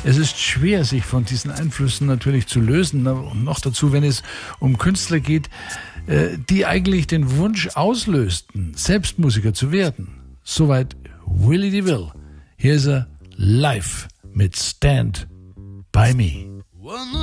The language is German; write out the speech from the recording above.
Es ist schwer, sich von diesen Einflüssen natürlich zu lösen. Und noch dazu, wenn es um Künstler geht, die eigentlich den Wunsch auslösten, selbst Musiker zu werden. Soweit Willie DeVille. Hier ist er live mit Stand By Me.